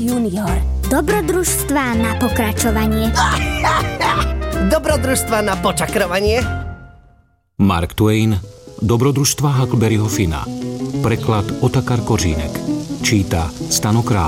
junior. Dobrodružstvá na pokračovanie. Dobrodružstva na počakrovanie. Mark Twain, Dobrodružstva Huckleberryho Finna. Preklad Otakar Kořínek. Číta Stano Kráľ.